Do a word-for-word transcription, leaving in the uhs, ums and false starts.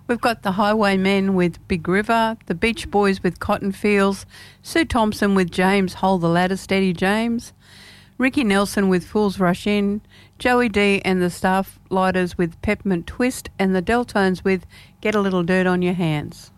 We've got the Highwaymen with Big River, the Beach Boys with Cotton Fields, Sue Thompson with James, Hold the Ladder Steady James, Ricky Nelson with Fools Rush In, Joey D and the Starlighters with Peppermint Twist, and the Deltones with Get a Little Dirt on Your Hands.